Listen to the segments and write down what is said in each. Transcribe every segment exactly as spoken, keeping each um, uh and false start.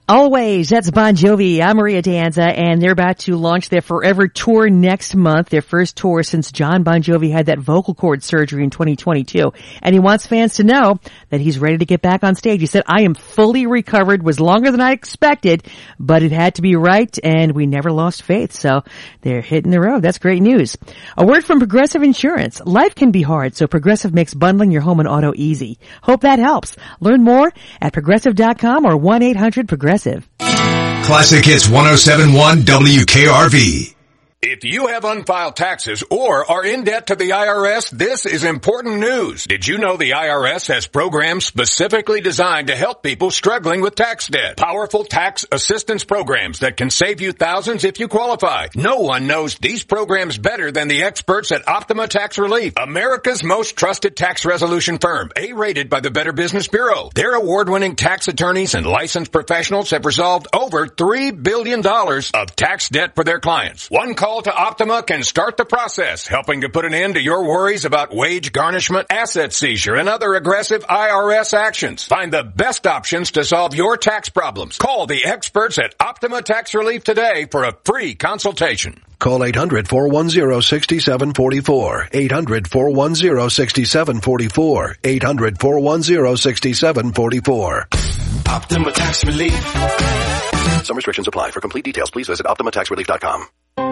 Always. That's Bon Jovi. I'm Maria Danza, and they're about to launch their Forever Tour next month, their first tour since John Bon Jovi had that vocal cord surgery in twenty twenty-two. And he wants fans to know that he's ready to get back on stage. He said, I am fully recovered, was longer than I expected, but it had to be right, and we never lost faith. So they're hitting the road. That's great news. A word from Progressive Insurance. Life can be hard, so Progressive makes bundling your home and auto easy. Hope that helps. Learn more at progressive dot com or one eight hundred progressive. Classic Hits one oh seven point one W K R V. If you have unfiled taxes or are in debt to the I R S, this is important news. Did you know the I R S has programs specifically designed to help people struggling with tax debt? Powerful tax assistance programs that can save you thousands if you qualify. No one knows these programs better than the experts at Optima Tax Relief, America's most trusted tax resolution firm, A-rated by the Better Business Bureau. Their award-winning tax attorneys and licensed professionals have resolved over three billion dollars of tax debt for their clients. One call to Optima can start the process, helping to put an end to your worries about wage garnishment, asset seizure, and other aggressive I R S actions. Find the best options to solve your tax problems. Call the experts at Optima Tax Relief today for a free consultation. Call eight hundred, four one zero, six seven four four. eight hundred, four one zero, six seven four four. eight hundred, four one zero, six seven four four. Optima Tax Relief. Some restrictions apply. For complete details, please visit optima tax relief dot com.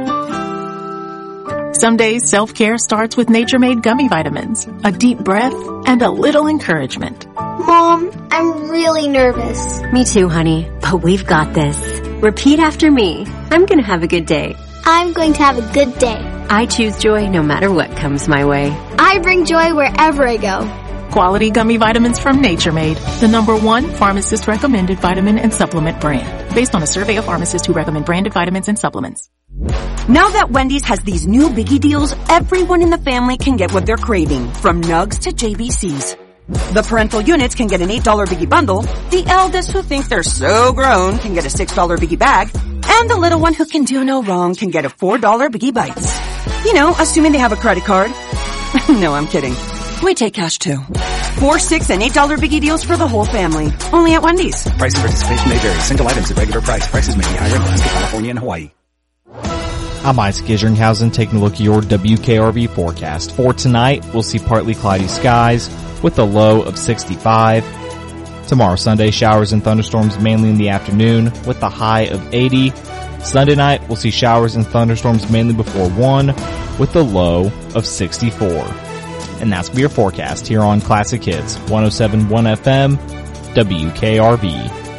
Some days self-care starts with Nature-Made gummy vitamins, a deep breath, and a little encouragement. Mom, I'm really nervous. Me too, honey, but we've got this. Repeat after me. I'm gonna have a good day. I'm going to have a good day. I choose joy no matter what comes my way. I bring joy wherever I go. Quality gummy vitamins from Nature Made, the number one pharmacist-recommended vitamin and supplement brand, based on a survey of pharmacists who recommend branded vitamins and supplements. Now that Wendy's has these new biggie deals, everyone in the family can get what they're craving, from nugs to J B Cs. The parental units can get an eight dollar biggie bundle, the eldest who thinks they're so grown can get a six dollar biggie bag, and the little one who can do no wrong can get a four dollar biggie bites. You know, assuming they have a credit card. No, I'm kidding. We take cash too. Four, six, and eight dollar biggie deals for the whole family. Only at Wendy's. Price and participation may vary. Single items at regular price. Prices may be higher in Alaska, California, and Hawaii. I'm Isaac Isringhausen taking a look at your W K R V forecast. For tonight, we'll see partly cloudy skies with a low of sixty-five. Tomorrow, Sunday, showers and thunderstorms mainly in the afternoon with a high of eighty. Sunday night, we'll see showers and thunderstorms mainly before one with a low of sixty-four. And that's your forecast here on Classic Hits one oh seven point one F M, W K R V.